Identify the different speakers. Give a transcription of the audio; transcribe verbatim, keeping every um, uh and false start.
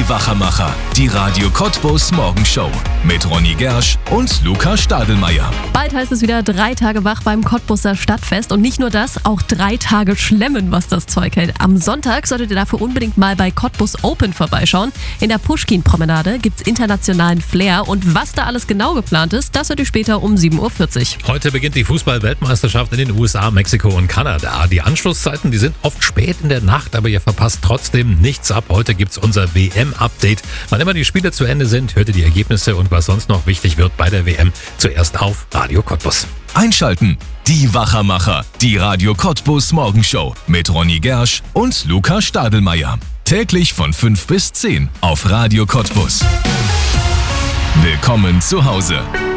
Speaker 1: Die Wachermacher, die Radio Cottbus Morgenshow mit Ronny Gersch und Luca Stadelmeier.
Speaker 2: Bald heißt es wieder drei Tage wach beim Cottbuser Stadtfest und nicht nur das, auch drei Tage schlemmen, was das Zeug hält. Am Sonntag solltet ihr dafür unbedingt mal bei Cottbus Open vorbeischauen. In der Puschkin-Promenade gibt's internationalen Flair und was da alles genau geplant ist, das hört ihr später um sieben Uhr vierzig.
Speaker 3: Heute beginnt die Fußball-Weltmeisterschaft in den U S A, Mexiko und Kanada. Die Anschlusszeiten, die sind oft spät in der Nacht, aber ihr verpasst trotzdem nichts ab. Heute gibt's unser W M-Update. Wann immer die Spiele zu Ende sind, hört ihr die Ergebnisse und was sonst noch wichtig wird bei der W M zuerst auf Radio Cottbus.
Speaker 1: Einschalten, die Wachermacher, die Radio Cottbus Morgenshow mit Ronny Gersch und Luca Stadelmeier. Täglich von fünf bis zehn auf Radio Cottbus. Willkommen zu Hause.